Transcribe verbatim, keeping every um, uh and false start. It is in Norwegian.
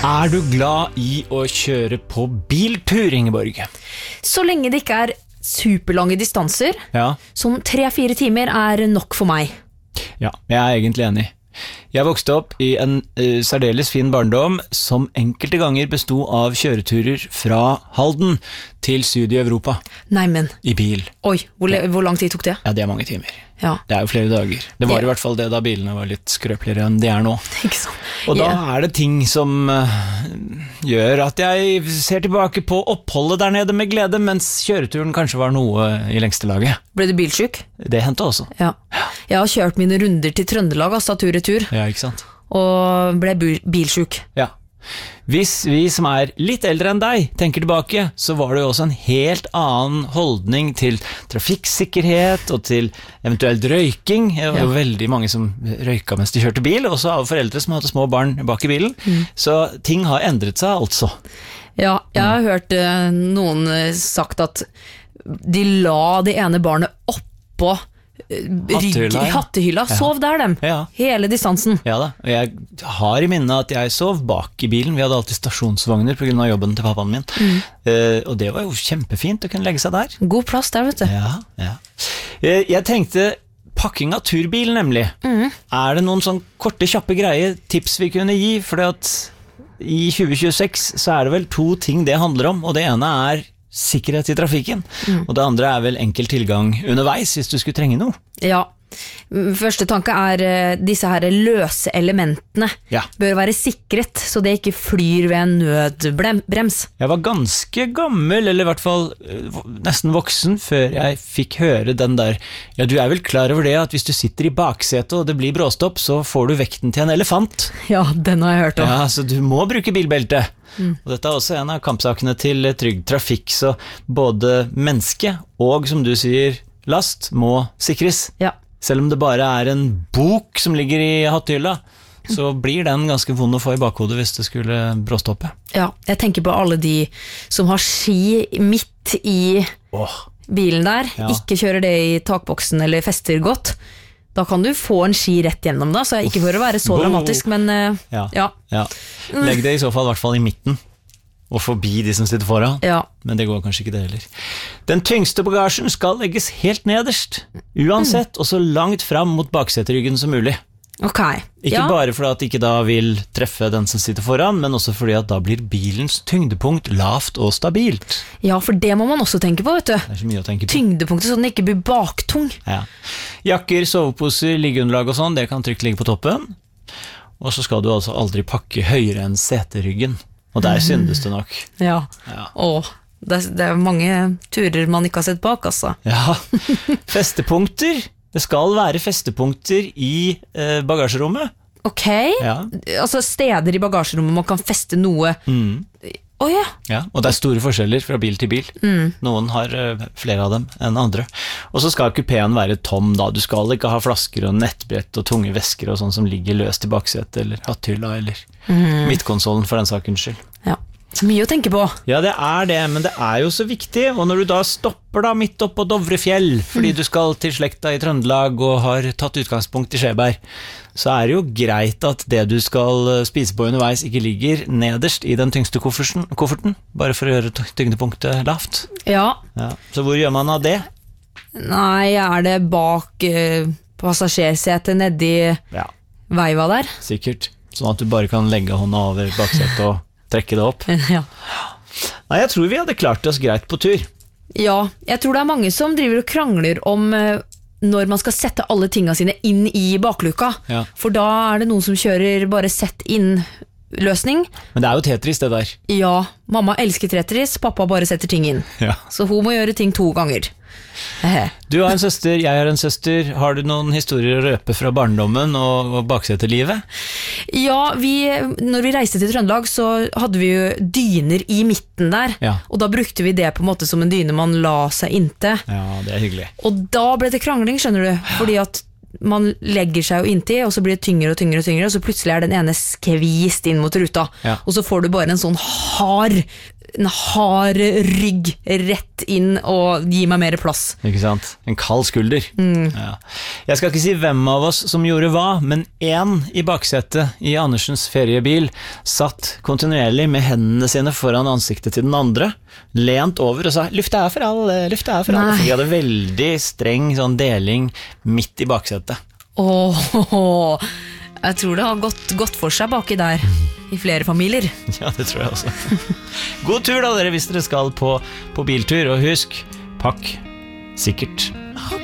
Er du glad i å kjøre på biltur, Ingeborg? Så lenge det ikke er superlange distanser, Ja. som tre-fire timer er nok for meg. Ja, jeg er egentlig enig. Jeg vokste opp i en uh, særdeles fin barndom som enkelte ganger bestod av kjøreturer fra Halden til syd i Europa, Nei, men, i bil. oi, hvor, le- hvor lang tid tok det? Ja, det er mange timer. Ja, Det er jo flere dager. Det var Det- i hvert fall det da bilene var litt skrøpeligere enn de er nå. ikke sant? Og da Ja. er det ting som uh, gjør at jeg ser tilbake på oppholdet der nede med glede, mens kjøreturen kanskje var noe i lengste laget. Ble du bilsjuk? Det hendte også. Ja. Jeg har kjørt mine runder til Trøndelag, altså tur-retur, Ja, ikke sant? og ble bil- bilsjuk. Ja. Hvis vi som er litt eldre enn deg tenker tilbake, så var det jo også en helt annen holdning til trafikksikkerhet og til eventuelt røyking. Det var jo veldig mange som røyka mens de kjørte bil, også av foreldre som hadde små barn bak i bilen. Så ting har endret seg altså. Ja, jeg har hørt eh, noen eh, sagt at de la det ene barnet oppå eh, rygg- Hattehylla, ja. hattehylla, sov der dem, Ja. hele distansen. Ja da, og jeg har i minne at jeg sov bak i bilen. Vi hadde alltid stasjonsvogner på grunn av jobben til pappaen min. Eh, og det var jo kjempefint å kunne legge seg der. God plass der, vet du. Ja, ja. Eh, Jeg tenkte pakking av turbil, nemlig. Er det noen sånn korte, kjappe greie tips vi kunne gi? Fordi at i tjue tjueseks så er det vel to ting det handler om, og det ene er sikkerhet i trafikken, og det andre er vel enkel tilgang underveis hvis du skulle trenge noe. Ja, første tanke er eh, disse her løse elementene Ja. bør være sikret, så det ikke flyr ved en nødbrems. Jeg var ganske gammel, eller i hvert fall eh, nesten voksen, før jeg fikk høre den der, ja, du er vel klar over det at hvis du sitter i baksetet og det blir bråstopp, så får du vekten til en elefant. Ja, den har jeg hørt om. Ja, så du må bruke bilbelte. Og dette er også en av kampsakene til Trygg Trafikk, så både menneske og, som du sier, last må sikres. Ja. Selv om det bare er en bok som ligger i hattehylla, så blir den ganske vond å få i bakhodet hvis det skulle bråstoppe. Ja, jeg tenker på alle de som har ski midt i Åh, bilen der, Ja. ikke kjører det i takboksen eller fester godt. Da kan du få en ski rett gjennom da, så ikke for å være så Wow. dramatisk, men eh, ja. ja, ja. Legg det i så fall i hvert fall i midten, og forbi de som sitter foran. ja. Men det går kanskje ikke det heller. Den tyngste bagasjen skal legges helt nederst, uansett, og så langt fram mot bakseteryggen som mulig. Ok. Ikke ja. bare fordi at det ikke da vil treffe den som sitter foran, men også fordi at da blir bilens tyngdepunkt lavt og stabilt. Ja, for det må man også tenke på, vet du. Det er så mye å tenke på. Tyngdepunktet så den ikke blir baktung. Ja. Jakker, soveposer, liggeunderlag og sånn, det kan trygt ligge på toppen. Og så skal du altså aldri pakke høyere enn seteryggen. Og der syndes det nok. Ja. Ja. Åh, det, er- det er mange turer man ikke har sett bak, altså. Ja, festepunkter. Det skal være festepunkter i eh, bagasjerommet. Ok, Ja. altså steder i bagasjerommet man kan feste noe. Mm. Åja, Ja, og det er store forskjeller fra bil til bil. Noen har eh, flere av dem enn andre. Og så skal kupeen være tom da. Du skal ikke ha flasker og nettbrett og tunge vesker og sånn som ligger løst i baksetet eller hatthylla eller midtkonsollen for den sakens skyld. ja. Mye å tenke på. Ja, det er det, men det er jo så viktig. Og når du da stopper da midt opp på Dovrefjell, fordi du skal til slekta i Trøndelag og har tatt utgangspunkt i Skjeberg, så er det jo greit at det du skal spise på underveis ikke ligger nederst i den tyngste kofferten, kofferten bare for å gjøre tyngdepunktet lavt. Ja, Ja. Så hvor gjør man av det? nei, er det bak eh, passasjersetet nedi Ja, veiva der? sikkert. Sånn at du bare kan legge hånda over baksetet og trekke det opp. Ja. Nei, jeg tror vi hadde klart oss greit på tur. Ja, jeg tror det er mange som driver og krangler om eh, når man skal sette alle tingene sine inn i bakluka. Ja. For da er det noen som kjører bare sett inn løsning. Men det er jo Tetris det der. Ja, mamma elsker Tetris, pappa bare setter ting inn. Ja. Så hun må gjøre ting to ganger. Hehe. Du har en søster, jeg har en søster. Har du noen historier å røpe fra barndommen og, og baksetelivet? Ja, vi, når vi reiste til Trøndelag så hadde vi jo dyner i midten der, Ja. og da brukte vi det på en måte som en dyne man la seg inntil. Ja, det er hyggelig. Og da ble det krangling, skjønner du, fordi at man legger seg jo inntil, og så blir det tyngre og tyngre og tyngre, og så plutselig er den ene skvist inn mot ruta, Ja. og så får du bare en sånn hard en hard rygg rett inn og gi meg mer plass. Ikke sant? En kald skulder. Mm. Ja. Jeg skal ikke si hvem av oss som gjorde hva, men en i baksetet i Andersens feriebil satt kontinuerlig med hendene sine foran ansiktet til den andre, lent over og sa, lufta er for alle, lufta er for alle. For de hadde veldig streng sånn deling midt i baksetet. Åh, jeg tror det har gått, gått for seg baki der. I flere familier. Ja, det tror jeg også. God tur da dere hvis dere skal på, på biltur, og husk, pakk sikkert.